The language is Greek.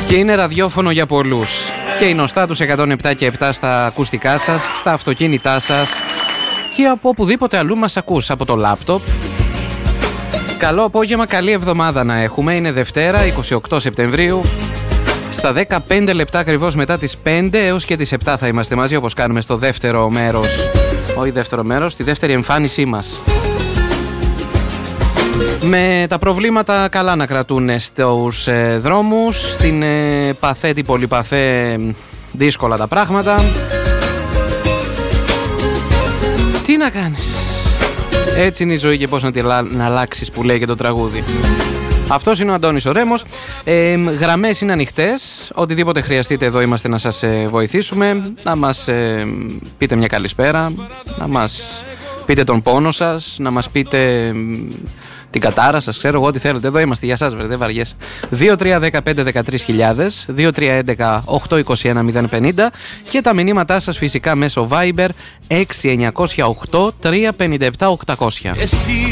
Και είναι ραδιόφωνο για πολλούς. Και η Νοστά τους 107 και 7 στα ακουστικά σας, στα αυτοκίνητά σας και από οπουδήποτε αλλού μας ακούς, από το λάπτοπ. Καλό απόγευμα, καλή εβδομάδα να έχουμε. Είναι Δευτέρα, 28 Σεπτεμβρίου. Στα 15 λεπτά ακριβώς μετά τις 5 έως και τις 7 θα είμαστε μαζί, όπως κάνουμε στο δεύτερο μέρος. Όχι δεύτερο μέρος, στη δεύτερη εμφάνισή μας. Με τα προβλήματα καλά να κρατούν στους δρόμους. Στην Παθέ, την Πολυπαθέ, δύσκολα τα πράγματα. Τι να κάνεις. Έτσι είναι η ζωή και πώς να αλλάξεις, που λέει και το τραγούδι. Αυτός είναι ο Αντώνης ο Ρέμος. Γραμμές είναι ανοιχτές. Οτιδήποτε χρειαστείτε, εδώ είμαστε να σας βοηθήσουμε. Να μας πείτε μια καλησπέρα, να μας πείτε τον πόνο σας, να μας πείτε την κατάρα σας, ξέρω εγώ, ό,τι θέλετε. Εδώ είμαστε για σας, δεν βαριές. 23-15-13 23-11-821-050 και τα μηνύματά σας φυσικά μέσω Viber 6-908-357-800.